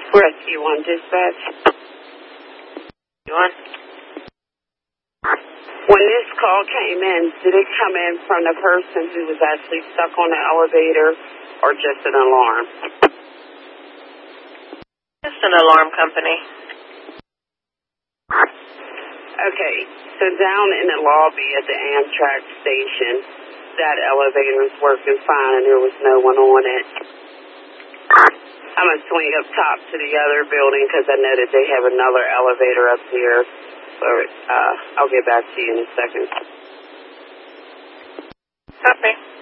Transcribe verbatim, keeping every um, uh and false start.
Rescue one dispatch. You on? When this call came in, did it come in from the person who was actually stuck on the elevator or just an alarm? Just an alarm company. Okay, so down in the lobby at the Amtrak station, that elevator was working fine and there was no one on it. I'm going to swing up top to the other building because I know that they have another elevator up here. So uh, I'll get back to you in a second. Copy.